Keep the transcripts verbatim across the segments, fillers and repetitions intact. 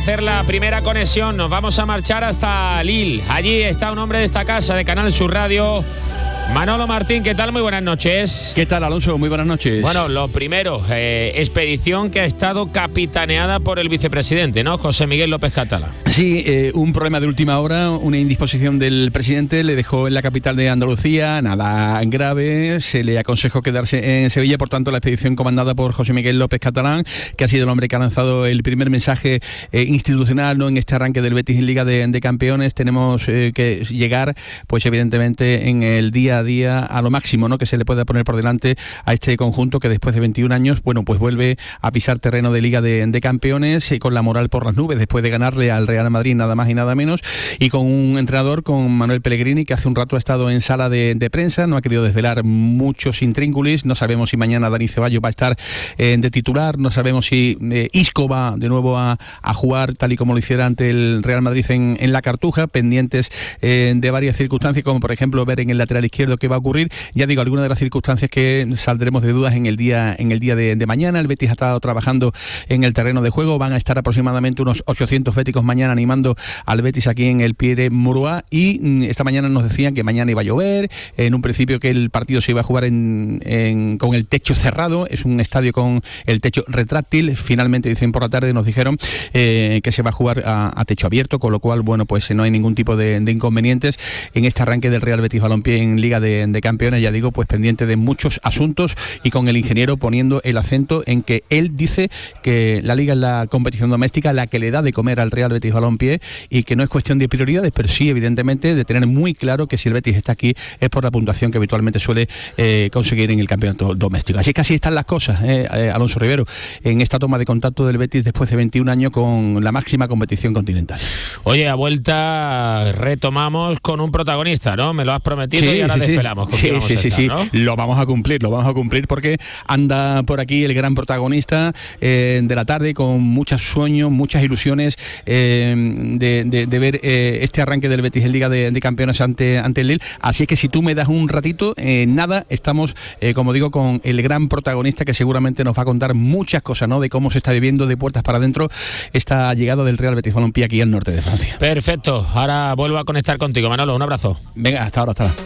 hacer la primera conexión. Nos vamos a marchar hasta Lille. Allí está un hombre de esta casa, de Canal Sur Radio. Manolo Martín, ¿qué tal? Muy buenas noches. ¿Qué tal, Alonso? Muy buenas noches. Bueno, lo primero, eh, expedición que ha estado capitaneada por el vicepresidente, ¿no? José Miguel López Catalá. Sí, eh, un problema de última hora, una indisposición del presidente, le dejó en la capital de Andalucía, nada grave, se le aconsejó quedarse en Sevilla, por tanto la expedición comandada por José Miguel López Catalán, que ha sido el hombre que ha lanzado el primer mensaje eh, institucional, ¿no?, en este arranque del Betis en Liga de, de Campeones. Tenemos eh, que llegar, pues evidentemente, en el día a día a lo máximo, ¿no?, que se le pueda poner por delante a este conjunto que después de veintiún años, bueno, pues vuelve a pisar terreno de Liga de, de Campeones y con la moral por las nubes después de ganarle al Real Madrid nada más y nada menos, y con un entrenador, con Manuel Pellegrini, que hace un rato ha estado en sala de, de prensa, no ha querido desvelar muchos intríngulis, no sabemos si mañana Dani Ceballos va a estar eh, de titular, no sabemos si eh, Isco va de nuevo a, a jugar tal y como lo hiciera ante el Real Madrid en, en la Cartuja, pendientes eh, de varias circunstancias, como por ejemplo ver en el lateral izquierdo qué va a ocurrir. Ya digo, algunas de las circunstancias que saldremos de dudas en el día en el día de, de mañana. El Betis ha estado trabajando en el terreno de juego, van a estar aproximadamente unos ochocientos béticos mañana animando al Betis aquí en el Pierre Mauroy, y esta mañana nos decían que mañana iba a llover, en un principio que el partido se iba a jugar en, en, con el techo cerrado, es un estadio con el techo retráctil, finalmente dicen por la tarde, nos dijeron eh, que se va a jugar a, a techo abierto, con lo cual, bueno, pues no hay ningún tipo de, de inconvenientes en este arranque del Real Betis Balompié en Liga de, de Campeones, ya digo, pues pendiente de muchos asuntos y con el ingeniero poniendo el acento en que él dice que la Liga es la competición doméstica la que le da de comer al Real Betis Balompié y que no es cuestión de prioridades, pero sí, evidentemente, de tener muy claro que si el Betis está aquí es por la puntuación que habitualmente suele eh, conseguir en el campeonato doméstico. Así que así están las cosas, eh, eh, Alonso Rivero, en esta toma de contacto del Betis después de veintiún años con la máxima competición continental. Oye, a vuelta retomamos con un protagonista, ¿no? Me lo has prometido, sí, y ahora sí, desvelamos. Sí, sí, sí, estar, sí, ¿no? Lo vamos a cumplir, lo vamos a cumplir porque anda por aquí el gran protagonista eh, de la tarde, con muchos sueños, muchas ilusiones eh, de, de, de ver eh, este arranque del Betis en Liga de, de Campeones ante, ante el Lille. Así es que si tú me das un ratito, eh, nada, estamos, eh, como digo, con el gran protagonista que seguramente nos va a contar muchas cosas, ¿no?, de cómo se está viviendo de puertas para adentro esta llegada del Real Betis Balompié aquí al norte de Francia. Perfecto, ahora vuelvo a conectar contigo, Manolo, un abrazo. Venga, hasta ahora, hasta ahora.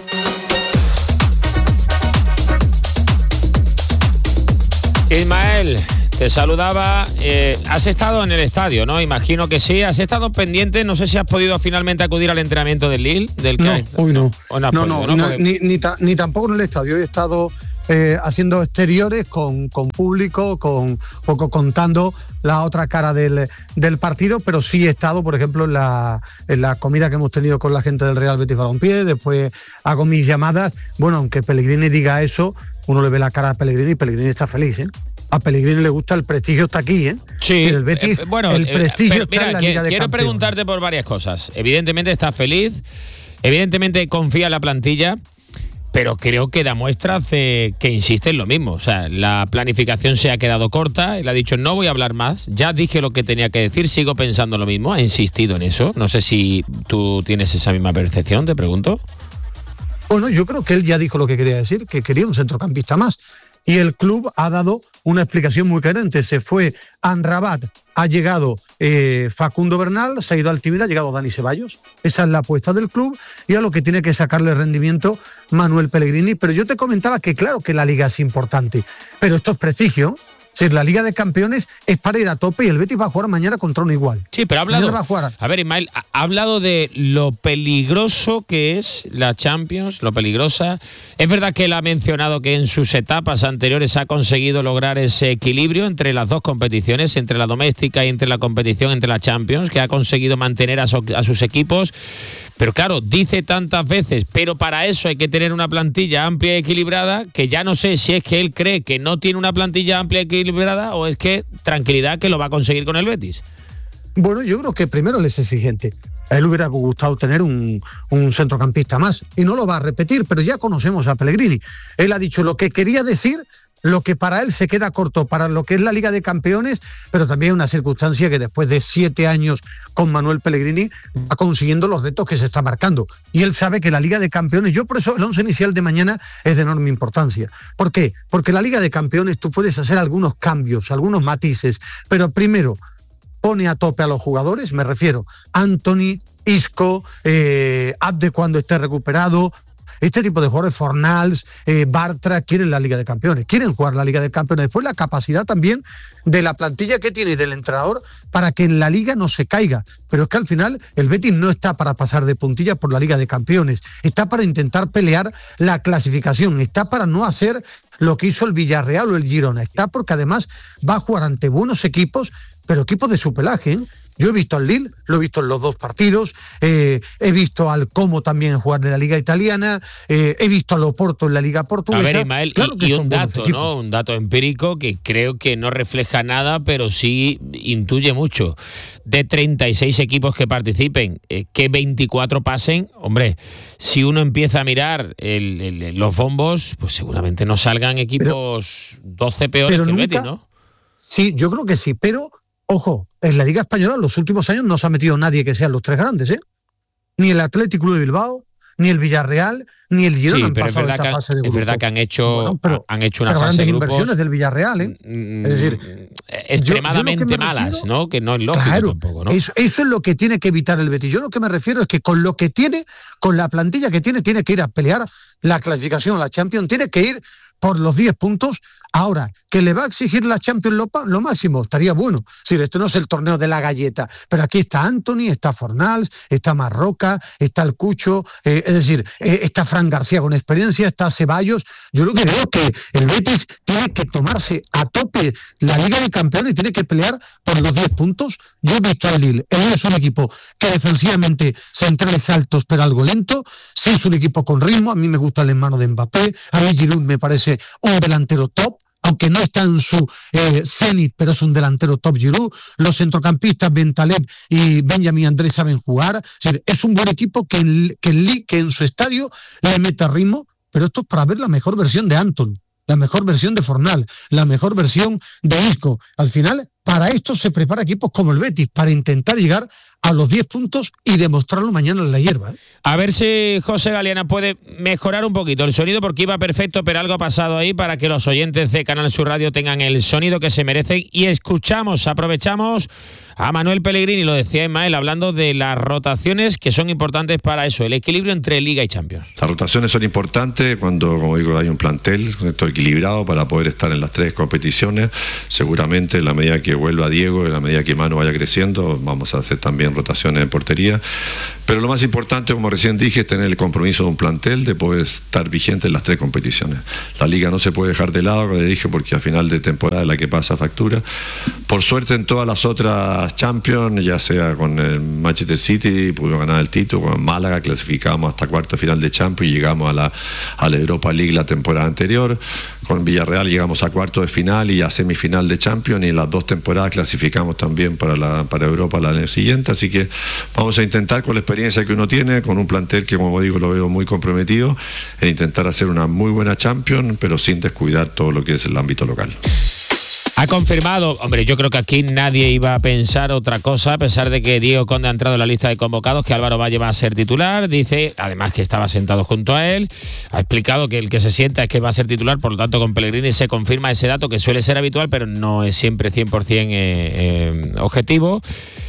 Ismael, te saludaba. Eh, has estado en el estadio, ¿no? Imagino que sí. Has estado pendiente. No sé si has podido finalmente acudir al entrenamiento del Lille. Del que no, hay... hoy no. no, no, no, podido, no, ¿no? Porque... ni, ni, ta, ni tampoco en el estadio. He estado eh, haciendo exteriores con, con público, con poco contando la otra cara del, del partido, pero sí he estado, por ejemplo, en la, en la comida que hemos tenido con la gente del Real Betis Balompié. Después hago mis llamadas. Bueno, aunque Pellegrini diga eso, uno le ve la cara a Pellegrini y Pellegrini está feliz, ¿eh? A Pellegrini le gusta, el prestigio está aquí, ¿eh? Sí, el Betis, eh, bueno, el prestigio eh, pero, mira, está en la que, Liga de quiero Campeones. preguntarte por varias cosas. Evidentemente está feliz, evidentemente confía en la plantilla, pero creo que da muestras de que insiste en lo mismo. O sea, la planificación se ha quedado corta, él ha dicho no voy a hablar más, ya dije lo que tenía que decir, sigo pensando lo mismo, ha insistido en eso. No sé si tú tienes esa misma percepción, te pregunto. Bueno, yo creo que él ya dijo lo que quería decir, que quería un centrocampista más. Y el club ha dado una explicación muy coherente. Se fue Amrabat, ha llegado eh, Facundo Bernal, se ha ido Altimira, ha llegado Dani Ceballos. Esa es la apuesta del club y a lo que tiene que sacarle rendimiento Manuel Pellegrini. Pero yo te comentaba que claro que la Liga es importante, pero esto es prestigio. Si la Liga de Campeones es para ir a tope y el Betis va a jugar mañana contra uno igual. Sí, pero ha hablado, va a, jugar. a ver, Ismael, ha hablado de lo peligroso que es la Champions, lo peligrosa. Es verdad que él ha mencionado que en sus etapas anteriores ha conseguido lograr ese equilibrio entre las dos competiciones, entre la doméstica y entre la competición entre la Champions, que ha conseguido mantener a, so, a sus equipos. Pero claro, dice tantas veces, pero para eso hay que tener una plantilla amplia y equilibrada, que ya no sé si es que él cree que no tiene una plantilla amplia y equilibrada o es que tranquilidad que lo va a conseguir con el Betis. Bueno, yo creo que primero él es exigente. A él hubiera gustado tener un, un centrocampista más y no lo va a repetir, pero ya conocemos a Pellegrini. Él ha dicho lo que quería decir, lo que para él se queda corto para lo que es la Liga de Campeones, pero también una circunstancia que después de siete años con Manuel Pellegrini va consiguiendo los retos que se está marcando. Y él sabe que la Liga de Campeones, yo por eso el once inicial de mañana es de enorme importancia. ¿Por qué? Porque la Liga de Campeones tú puedes hacer algunos cambios, algunos matices, pero primero, pone a tope a los jugadores, me refiero Antony, Isco, eh, Abde cuando esté recuperado. Este tipo de jugadores, Fornals, eh, Bartra, quieren la Liga de Campeones, quieren jugar la Liga de Campeones. Después la capacidad también de la plantilla que tiene y del entrenador para que en la Liga no se caiga. Pero es que al final el Betis no está para pasar de puntillas por la Liga de Campeones, está para intentar pelear la clasificación, está para no hacer lo que hizo el Villarreal o el Girona, está porque además va a jugar ante buenos equipos, pero equipos de su pelaje, ¿eh? Yo he visto al Lille, lo he visto en los dos partidos, eh, he visto al Como también jugar en la Liga Italiana, eh, he visto al Oporto en la Liga Portuguesa. A ver, Ismael, claro y, que y son un dato, equipos, ¿no? Un dato empírico que creo que no refleja nada, pero sí intuye mucho. De treinta y seis equipos que participen, eh, que veinticuatro pasen, hombre, si uno empieza a mirar el, el, los bombos, pues seguramente no salgan equipos pero, doce peores pero que el nunca, Betis, ¿no? Sí, yo creo que sí, pero ojo, en la Liga Española en los últimos años no se ha metido nadie que sean los tres grandes, ¿eh? Ni el Athletic Club de Bilbao, ni el Villarreal, ni el Girona sí, han pero pasado es verdad, esta que, fase de es grupos. verdad que han hecho, bueno, pero, han hecho una pero fase grandes de grupos, inversiones del Villarreal, ¿eh? Mm, es decir, extremadamente yo, yo malas, refiero, ¿no? Que no es lógico claro, tampoco, ¿no? Eso, eso es lo que tiene que evitar el Betis. Yo lo que me refiero es que con lo que tiene, con la plantilla que tiene, tiene que ir a pelear la clasificación a la Champions, tiene que ir por los diez puntos. Ahora, que le va a exigir la Champions lo, lo máximo, estaría bueno. Es decir, esto no es el torneo de la galleta, pero aquí está Antony, está Fornals, está Marroca, está el Cucho, eh, es decir, eh, está Fran García con experiencia, está Ceballos. Yo lo que creo es que el Betis tiene que tomarse a tope la Liga de Campeones y tiene que pelear por los diez puntos. Yo he visto al Lille, el Lille es un equipo que defensivamente centrales altos pero algo lento, sí es un equipo con ritmo, a mí me gusta el hermano de Mbappé, a mí Giroud me parece un delantero top, aunque no está en su eh, cenit, pero es un delantero top Giroud. Los centrocampistas Bentaleb y Benjamín Andrés saben jugar. Es decir, es un buen equipo que, el, que, el, que en su estadio le meta ritmo, pero esto es para ver la mejor versión de Anton, la mejor versión de Fornal, la mejor versión de Isco. Al final, para esto se prepara equipos como el Betis, para intentar llegar a los diez puntos y demostrarlo mañana en la hierba, ¿eh? A ver si José Galeana puede mejorar un poquito el sonido, porque iba perfecto, pero algo ha pasado ahí para que los oyentes de Canal Sur Radio tengan el sonido que se merecen. Y escuchamos, aprovechamos a Manuel Pellegrini, lo decía Ismael, hablando de las rotaciones que son importantes para eso, el equilibrio entre Liga y Champions. Las rotaciones son importantes cuando, como digo, hay un plantel equilibrado para poder estar en las tres competiciones. Seguramente en la medida que vuelva Diego, en la medida que Manu vaya creciendo, vamos a hacer también rotaciones en portería. Pero lo más importante, como recién dije, es tener el compromiso de un plantel de poder estar vigente en las tres competiciones. La Liga no se puede dejar de lado, como le dije, porque a final de temporada es la que pasa factura. Por suerte en todas las otras Champions, ya sea con el Manchester City, pudo ganar el título, con Málaga clasificamos hasta cuarto final de Champions y llegamos a la, a la Europa League la temporada anterior. Con Villarreal llegamos a cuarto de final y a semifinal de Champions, y en las dos temporadas clasificamos también para, la, para Europa el año siguiente. Así que vamos a intentar, con la experiencia que uno tiene, con un plantel que, como digo, lo veo muy comprometido, en intentar hacer una muy buena Champions, pero sin descuidar todo lo que es el ámbito local. Ha confirmado, hombre, yo creo que aquí nadie iba a pensar otra cosa, a pesar de que Diego Conde ha entrado en la lista de convocados, que Álvaro Valle va a ser titular. Dice, además, que estaba sentado junto a él, ha explicado que el que se sienta es que va a ser titular, por lo tanto con Pellegrini se confirma ese dato que suele ser habitual, pero no es siempre cien por ciento eh, eh, objetivo.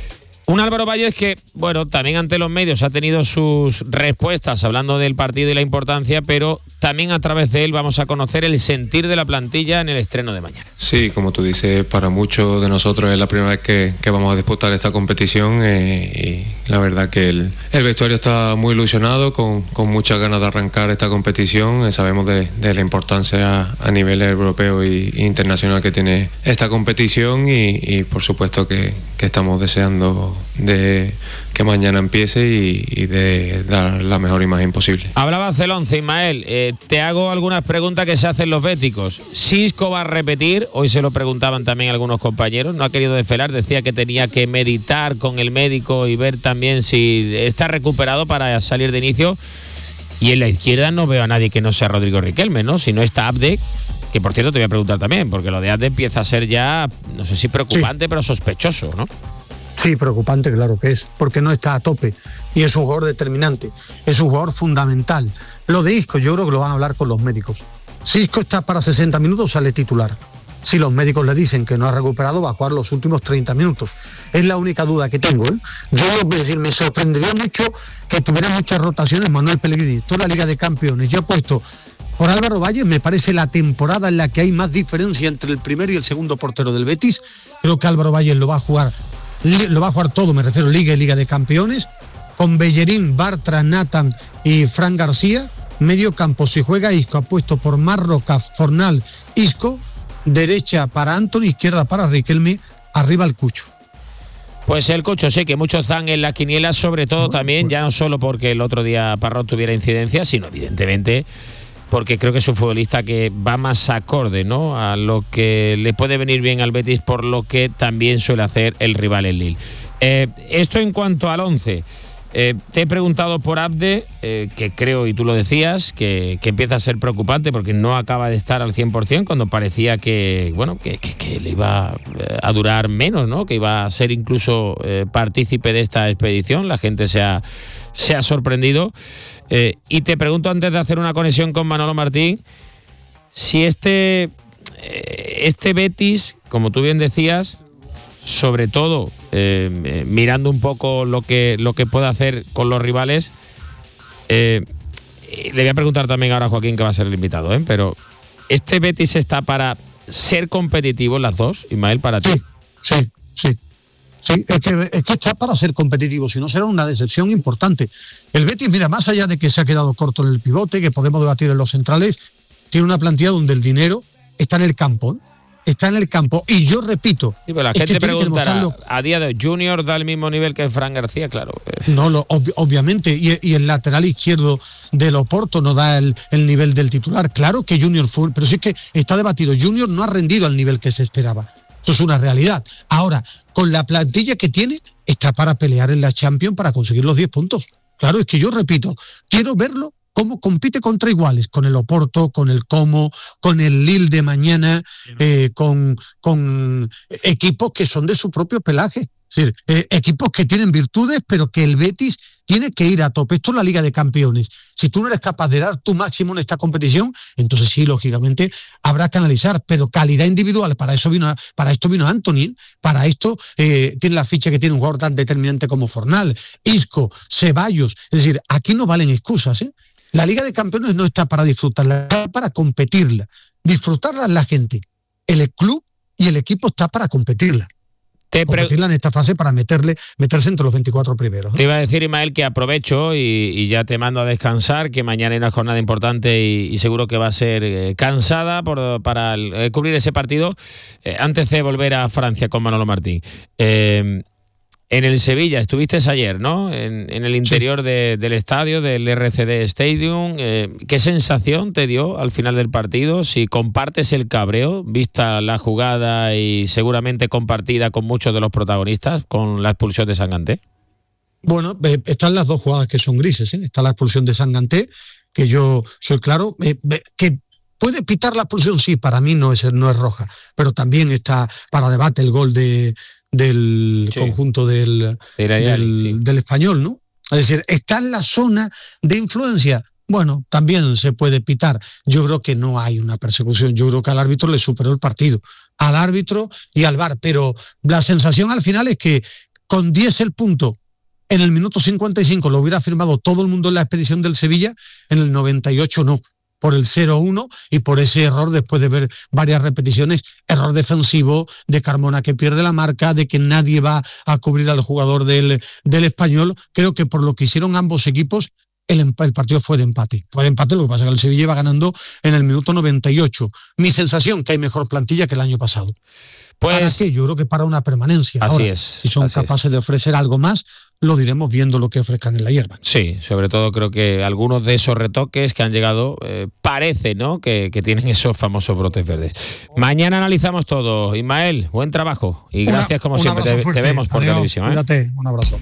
Un Álvaro Valles que, bueno, también ante los medios ha tenido sus respuestas hablando del partido y la importancia, pero también a través de él vamos a conocer el sentir de la plantilla en el estreno de mañana. Sí, como tú dices, para muchos de nosotros es la primera vez que, que vamos a disputar esta competición, eh, y la verdad que el, el vestuario está muy ilusionado, con, con muchas ganas de arrancar esta competición. Eh, sabemos de, de la importancia a, a nivel europeo e internacional que tiene esta competición, y, y por supuesto que, que estamos deseando de que mañana empiece y, y de dar la mejor imagen posible. Hablabas del once, Ismael. Eh, te hago algunas preguntas que se hacen los béticos. ¿Si Isco va a repetir? Hoy se lo preguntaban también algunos compañeros. No ha querido desvelar, decía que tenía que meditar con el médico y ver también si está recuperado para salir de inicio. Y en la izquierda no veo a nadie que no sea Rodrigo Riquelme, ¿no? Si no está Abde, que por cierto te voy a preguntar también, porque lo de Abde empieza a ser ya, no sé si preocupante, sí, pero sospechoso, ¿no? Sí, preocupante, claro que es, porque no está a tope y es un jugador determinante, es un jugador fundamental. Lo de Isco yo creo que lo van a hablar con los médicos. Si Isco está para sesenta minutos, sale titular. si los médicos le dicen que no ha recuperado, va a jugar los últimos treinta minutos. Es la única duda que tengo, ¿eh? Yo voy a decir, me sorprendería mucho que tuviera muchas rotaciones Manuel Pellegrini. Toda la Liga de Campeones, yo he puesto por Álvaro Valle, me parece la temporada en la que hay más diferencia entre el primero y el segundo portero del Betis. Creo que Álvaro Valle lo va a jugar, lo va a jugar todo, me refiero a Liga y Liga de Campeones, con Bellerín, Bartra, Nathan y Fran García. Medio campo, si juega Isco, apuesto por Marroca, Fornal, Isco, derecha para Antony, izquierda para Riquelme, arriba el Cucho. Pues el Cucho, sí, que muchos dan en las quinielas, sobre todo bueno, también, pues, ya no solo porque el otro día Parrot tuviera incidencia, sino evidentemente porque creo que es un futbolista que va más acorde, ¿no?, a lo que le puede venir bien al Betis, por lo que también suele hacer el rival el Lille. Eh, esto en cuanto al once. Eh, te he preguntado por Abde, eh, que creo, y tú lo decías, que, que empieza a ser preocupante porque no acaba de estar al cien por ciento cuando parecía que, bueno, que, que, que le iba a durar menos, ¿no?, que iba a ser incluso eh, partícipe de esta expedición. La gente se ha, se ha sorprendido. Eh, y te pregunto, antes de hacer una conexión con Manolo Martín, si este, eh, este Betis, como tú bien decías, sobre todo eh, eh, mirando un poco lo que, lo que puede hacer con los rivales, eh, le voy a preguntar también ahora a Joaquín, que va a ser el invitado, ¿eh? Pero ¿este Betis está para ser competitivo en las dos, Ismael, para ti? Sí, sí, sí. Sí, es que, es que está para ser competitivo, si no será una decepción importante. El Betis, mira, más allá de que se ha quedado corto en el pivote, que podemos debatir en los centrales, tiene una plantilla donde el dinero está en el campo, ¿eh? Está en el campo, y yo repito, sí, pero la gente preguntará, a día de hoy, ¿Junior da el mismo nivel que Fran García? Claro. No, lo, ob- obviamente, y, y el lateral izquierdo del Oporto no da el, el nivel del titular. Claro que Junior fue, pero sí es que está debatido, Junior no ha rendido al nivel que se esperaba. Eso es una realidad. Ahora, con la plantilla que tiene, está para pelear en la Champions para conseguir los diez puntos. Claro, es que yo repito, quiero verlo cómo compite contra iguales, con el Oporto, con el Como, con el Lille de mañana, eh, con, con equipos que son de su propio pelaje. Es decir, eh, equipos que tienen virtudes, pero que el Betis tiene que ir a tope. Esto es la Liga de Campeones. Si tú no eres capaz de dar tu máximo en esta competición, entonces sí, lógicamente, habrá que analizar, pero calidad individual, para eso vino, para esto vino Antony, para esto eh, tiene la ficha que tiene un jugador tan determinante como Fornal, Isco, Ceballos. Es decir, aquí no valen excusas, ¿eh? La Liga de Campeones no está para disfrutarla, está para competirla. Disfrutarla la gente. El club y el equipo está para competirla. Te pre- competirla en esta fase para meterle, meterse entre los veinticuatro primeros, ¿eh? Te iba a decir, Ismael, que aprovecho y, y ya te mando a descansar, que mañana hay una jornada importante y, y seguro que va a ser eh, cansada por, para eh, cubrir ese partido. Eh, antes de volver a Francia con Manolo Martín. Eh, En el Sevilla, estuviste ayer, ¿no? En, en el interior sí. de, del estadio, del R C D Stadium. Eh, ¿Qué sensación te dio al final del partido? Si compartes el cabreo, vista la jugada y seguramente compartida con muchos de los protagonistas, con la expulsión de Sanganté. Bueno, eh, están las dos jugadas que son grises, ¿eh? Está la expulsión de Sanganté, que yo soy claro, eh, que puede pitar la expulsión, sí, para mí no es, no es roja, pero también está para debate el gol de... del sí. conjunto del, del, sí. del Español, ¿no? Es decir, está en la zona de influencia. Bueno, también se puede pitar. Yo creo que no hay una persecución. Yo creo que al árbitro le superó el partido. Al árbitro y al V A R. Pero la sensación al final es que con diez el punto, en el minuto cincuenta y cinco lo hubiera firmado todo el mundo en la expedición del Sevilla, en el noventa y ocho no. Por el cero uno y por ese error, después de ver varias repeticiones, error defensivo de Carmona que pierde la marca, de que nadie va a cubrir al jugador del, del Español. Creo que por lo que hicieron ambos equipos, el, el partido fue de empate. Fue de empate, lo que pasa es que el Sevilla iba ganando en el minuto noventa y ocho. Mi sensación, que hay mejor plantilla que el año pasado. Pues, ¿para qué? Yo creo que para una permanencia. Así Ahora, es. Si son así capaces es. de ofrecer algo más, lo diremos viendo lo que ofrezcan en la hierba. Sí, sobre todo creo que algunos de esos retoques que han llegado eh, parece, ¿no?, que, que tienen esos famosos brotes verdes. Mañana analizamos todo. Ismael, buen trabajo y una, gracias como siempre. Te, te vemos por Adiós, televisión. ¿eh? Cuídate, un abrazo.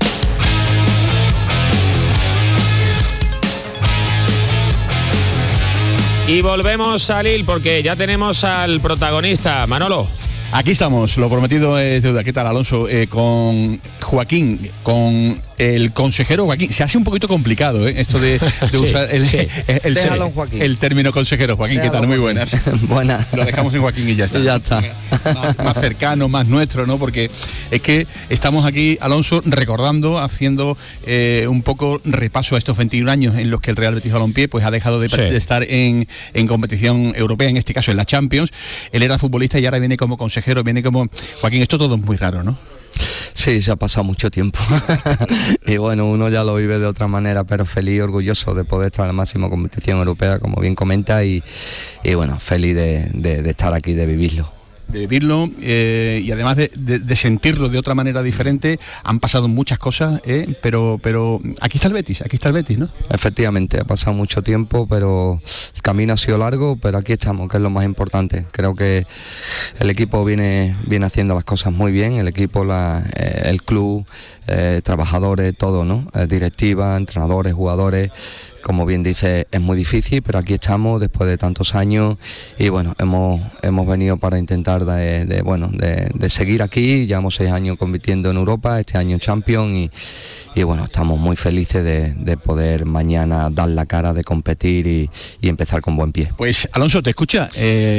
Y volvemos a Lille porque ya tenemos al protagonista, Manolo. Aquí estamos, lo prometido es deuda. ¿Qué tal, Alonso? Eh, con Joaquín, con el consejero Joaquín. Se hace un poquito complicado, ¿eh? Esto de, de sí, usar el, sí. el, el, el, el término consejero. Joaquín, Déjalo, ¿qué tal? Muy buenas. Buenas. Lo dejamos en Joaquín y ya está. Y ya está. Más, más cercano, más nuestro, ¿no? Porque es que estamos aquí, Alonso, recordando, haciendo eh, un poco repaso a estos veintiún años en los que el Real Betis Balompié pues ha dejado de, sí. de estar en, en competición europea, en este caso en la Champions. Él era futbolista y ahora viene como consejero, viene como... Joaquín, esto todo es muy raro, ¿no? Sí, se ha pasado mucho tiempo y bueno, uno ya lo vive de otra manera, pero feliz y orgulloso de poder estar en la máxima competición europea, como bien comenta, y, y bueno, feliz de, de, de estar aquí, de vivirlo. de vivirlo eh, y además de, de, de sentirlo de otra manera diferente. Han pasado muchas cosas, eh, pero pero aquí está el Betis, aquí está el Betis, ¿no? Efectivamente, ha pasado mucho tiempo, pero el camino ha sido largo, pero aquí estamos, que es lo más importante. Creo que el equipo viene, viene haciendo las cosas muy bien, el equipo, la, eh, el club, eh, trabajadores, todo, ¿no? Eh, directiva, entrenadores, jugadores. Como bien dice, es muy difícil, pero aquí estamos después de tantos años y bueno, hemos hemos venido para intentar de, de bueno de, de seguir aquí. Llevamos seis años compitiendo en Europa, este año en Champions y, y bueno, estamos muy felices de, de poder mañana dar la cara, de competir y, y empezar con buen pie. Pues Alonso, te escucha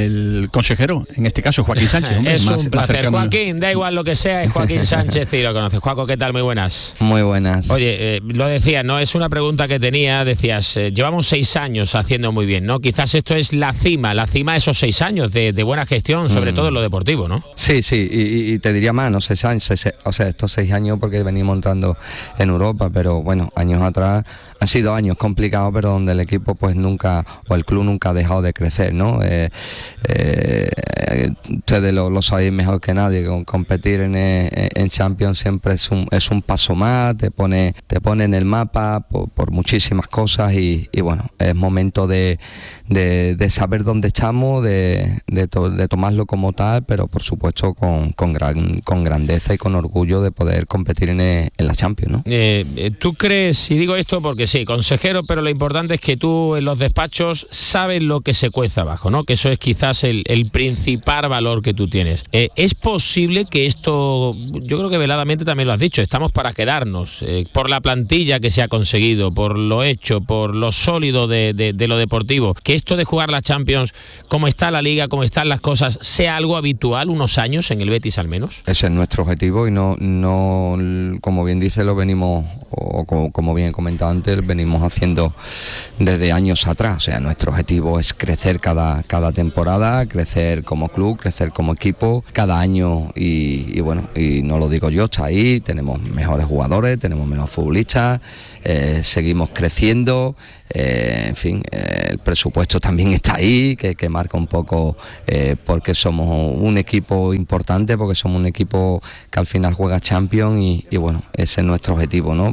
el consejero, en este caso Joaquín Sánchez. Hombre, es más, un placer, Joaquín, da igual lo que sea, es Joaquín Sánchez y lo conoces. Juaco, ¿qué tal? Muy buenas. Muy buenas. Oye, eh, lo decía, no es una pregunta que tenía, decía Eh, llevamos seis años haciendo muy bien, ¿no? Quizás esto es la cima, la cima de esos seis años de, de buena gestión, sobre mm. todo en lo deportivo, ¿no? Sí, sí, y, y te diría más, no seis años, seis, o sea, estos seis años porque venimos entrando en Europa, pero bueno, años atrás han sido años complicados, pero donde el equipo pues nunca, o el club nunca ha dejado de crecer, ¿no? Eh, eh, ustedes lo, lo sabéis mejor que nadie, con competir en, en Champions siempre es un, es un paso más, te pone, te pone en el mapa por, por muchísimas cosas y, y bueno, es momento de, de, de saber dónde estamos, de, de, to, de tomarlo como tal, pero por supuesto con, con, gran, con grandeza y con orgullo de poder competir en, en la Champions, ¿no? Eh, ¿Tú crees, y digo esto porque sí, consejero, pero lo importante es que tú en los despachos sabes lo que se cueza abajo, ¿no? Que eso es quizás el, el principal valor que tú tienes. Eh, ¿Es posible que esto, yo creo que veladamente también lo has dicho, estamos para quedarnos, eh, por la plantilla que se ha conseguido, por lo hecho, por lo sólido de, de, de lo deportivo, que esto de jugar la Champions, como está la Liga, como están las cosas, sea algo habitual unos años en el Betis al menos? Ese es nuestro objetivo y no, no como bien dice, lo venimos, o como, como bien he comentado antes, venimos haciendo desde años atrás. O sea, nuestro objetivo es crecer cada, cada temporada, crecer como club, crecer como equipo cada año y, y bueno, y no lo digo yo, está ahí, tenemos mejores jugadores, tenemos menos futbolistas, eh, seguimos creciendo. Eh, en fin, eh, el presupuesto también está ahí, que, que marca un poco eh, porque somos un equipo importante, porque somos un equipo que al final juega Champions y, y bueno, ese es nuestro objetivo, ¿no?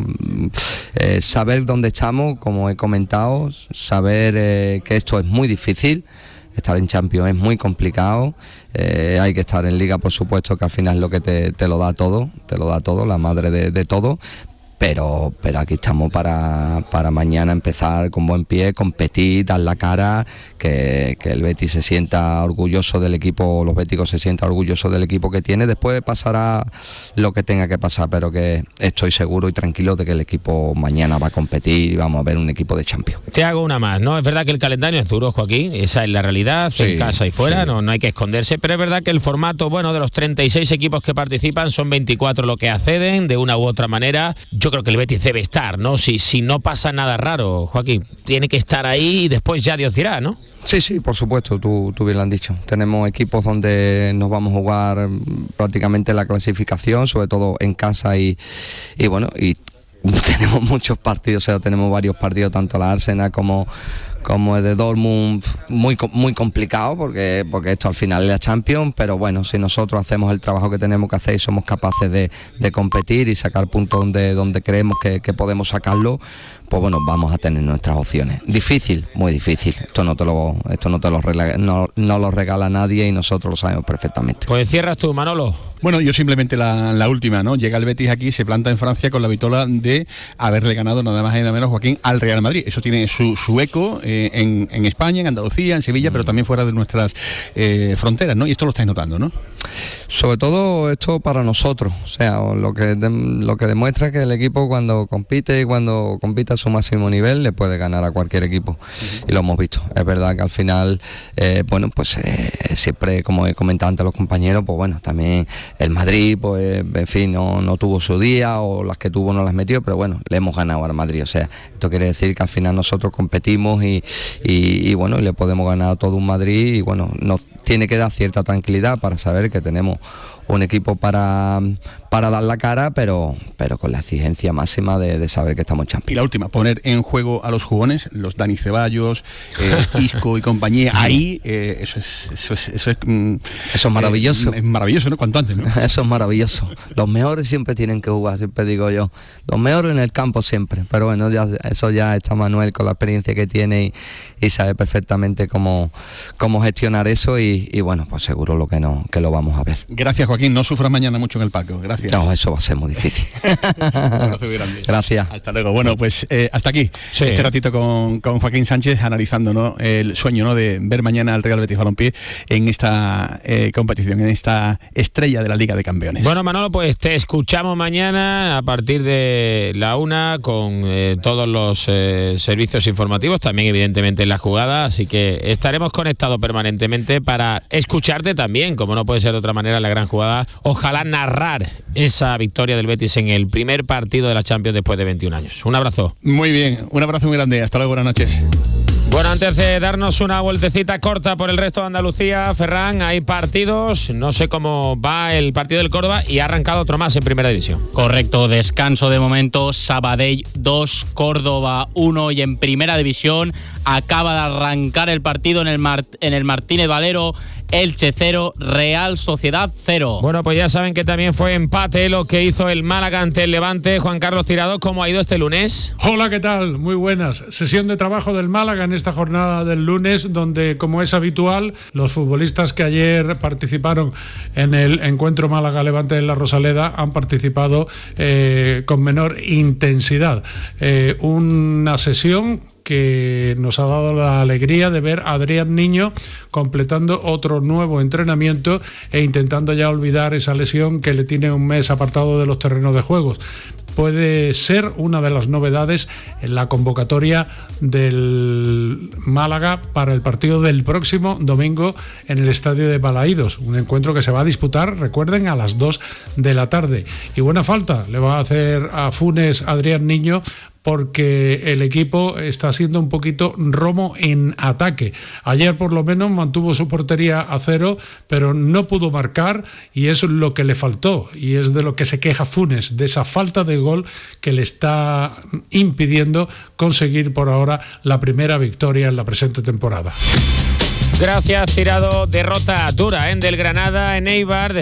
Eh, saber dónde estamos, como he comentado, saber eh, que esto es muy difícil. Estar en Champions es muy complicado, eh, hay que estar en Liga, por supuesto, que al final es lo que te, te lo da todo, te lo da todo, la madre de, de todo. Pero, pero aquí estamos para, para mañana empezar con buen pie, competir, dar la cara, que, que el Betis se sienta orgulloso del equipo, los béticos se sientan orgullosos del equipo que tiene. Después pasará lo que tenga que pasar, pero que estoy seguro y tranquilo de que el equipo mañana va a competir y vamos a ver un equipo de Champions. Te hago una más, ¿no? Es verdad que el calendario es duro, Joaquín, esa es la realidad, sí, en casa y fuera, sí. no, no hay que esconderse, pero es verdad que el formato, bueno, de los treinta y seis equipos que participan, son veinticuatro los que acceden de una u otra manera. Yo creo que el Betis debe estar, ¿no? Si, si no pasa nada raro, Joaquín, tiene que estar ahí y después ya Dios dirá, ¿no? Sí, sí, por supuesto, tú, tú bien lo has dicho. Tenemos equipos donde nos vamos a jugar prácticamente la clasificación, sobre todo en casa y, y bueno, y tenemos muchos partidos, o sea, tenemos varios partidos, tanto la Arsenal como como el de Dortmund, muy muy complicado porque porque esto al final es la Champions, pero bueno, si nosotros hacemos el trabajo que tenemos que hacer y somos capaces de, de competir y sacar puntos donde, donde creemos que, que podemos sacarlo, pues bueno, vamos a tener nuestras opciones. Difícil, muy difícil, esto no te lo esto no te lo regala, no, no lo regala nadie y nosotros lo sabemos perfectamente. Pues cierras tú, Manolo. Bueno, yo simplemente la, la última, ¿no? Llega el Betis aquí, se planta en Francia con la vitola de haberle ganado nada más y nada menos, Joaquín, al Real Madrid. Eso tiene su, su eco eh, en, en España, en Andalucía, en Sevilla, mm. pero también fuera de nuestras eh, fronteras, ¿no? Y esto lo estáis notando, ¿no? Sobre todo esto para nosotros, o sea, lo que de, lo que demuestra que el equipo cuando compite y cuando compite a su máximo nivel le puede ganar a cualquier equipo, uh-huh. y lo hemos visto. Es verdad que al final, eh, bueno, pues eh, siempre, como he comentado antes los compañeros, pues bueno, también el Madrid, pues en fin, no, no tuvo su día, o las que tuvo no las metió, pero bueno, le hemos ganado al Madrid. O sea, esto quiere decir que al final nosotros competimos y, y, y bueno, y le podemos ganar a todo un Madrid, y bueno, nos tiene que dar cierta tranquilidad para saber que tenemos un equipo para, para dar la cara, pero, pero con la exigencia máxima de, de saber que estamos champions. Y la última, poner en juego a los jugones, los Dani Ceballos, eh, Isco y compañía, ahí eh, eso es eso es, eso es, mm, eso es maravilloso. Eh, es maravilloso, ¿no? Cuanto antes, ¿no? Eso es maravilloso. Los mejores siempre tienen que jugar, siempre digo yo. Los mejores en el campo siempre, pero bueno, ya, eso ya está Manuel con la experiencia que tiene y, y sabe perfectamente cómo, cómo gestionar eso, y, y bueno, pues seguro lo que no, que lo vamos a ver. Gracias, Joaquín, no sufras mañana mucho en el palco, gracias. No, eso va a ser muy difícil. Un abrazo muy grande. Gracias. Hasta luego. Bueno, pues eh, hasta aquí, sí. este ratito con, con Joaquín Sánchez, analizando, ¿no?, el sueño, ¿no?, de ver mañana al Real Betis Balompié en esta eh, competición, en esta estrella de la Liga de Campeones. Bueno, Manolo, pues te escuchamos mañana a partir de la una con eh, todos los eh, servicios informativos, también evidentemente en la jugada, así que estaremos conectados permanentemente para escucharte también, como no puede ser de otra manera, en la gran jugada. Ojalá narrar esa victoria del Betis en el primer partido de la Champions después de veintiún años. Un abrazo. Muy bien, un abrazo muy grande. Hasta luego, buenas noches. Bueno, antes de darnos una vueltecita corta por el resto de Andalucía, Ferran, hay partidos, no sé cómo va el partido del Córdoba, y ha arrancado otro más en Primera División. Correcto, descanso de momento, Sabadell dos, Córdoba uno, y en Primera División acaba de arrancar el partido en el, Mar- en el Martínez Valero, Elche cero, Real Sociedad cero. Bueno, pues ya saben que también fue empate lo que hizo el Málaga ante el Levante. Juan Carlos Tirado, ¿cómo ha ido este lunes? Hola, ¿qué tal? Muy buenas. Sesión de trabajo del Málaga en esta jornada del lunes, donde, como es habitual, los futbolistas que ayer participaron en el encuentro Málaga-Levante en la Rosaleda han participado eh, con menor intensidad. Eh, una sesión que nos ha dado la alegría de ver a Adrián Niño completando otro nuevo entrenamiento e intentando ya olvidar esa lesión que le tiene un mes apartado de los terrenos de juegos. Puede ser una de las novedades en la convocatoria del Málaga para el partido del próximo domingo en el estadio de Balaídos, un encuentro que se va a disputar, recuerden, a las dos de la tarde. Y buena falta le va a hacer a Funes Adrián Niño, porque el equipo está siendo un poquito romo en ataque. Ayer por lo menos mantuvo su portería a cero, pero no pudo marcar, y es lo que le faltó, y es de lo que se queja Funes, de esa falta de gol que le está impidiendo conseguir por ahora la primera victoria en la presente temporada. Gracias, Tirado. Derrota dura, ¿eh?, del Granada en Eibar.